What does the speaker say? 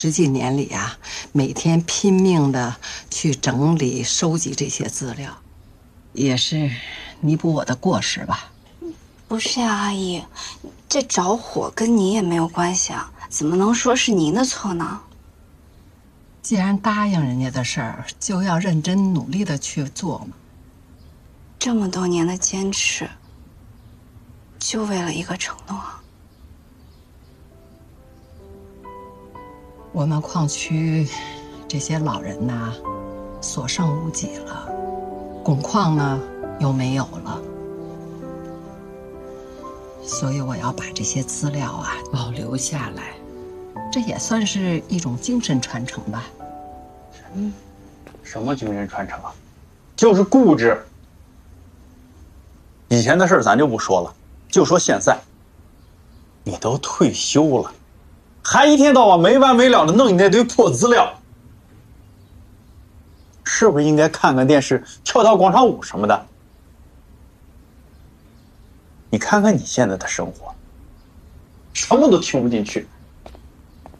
十几年里啊，每天拼命的去整理、收集这些资料，也是弥补我的过失吧。 不是呀，阿姨，这着火跟你也没有关系啊，怎么能说是您的错呢？ 既然答应人家的事儿，就要认真努力的去做嘛。 这么多年的坚持，就为了一个承诺啊。 我们矿区这些老人呐，所剩无几了，汞矿呢又没有了，所以我要把这些资料啊保留下来，这也算是一种精神传承吧。 什么精神传承啊？就是固执。以前的事咱就不说了，就说现在，你都退休了，还一天到晚没完没了的弄你那堆破资料，是不是应该看看电视、跳跳广场舞什么的？你看看你现在的生活，什么都听不进去。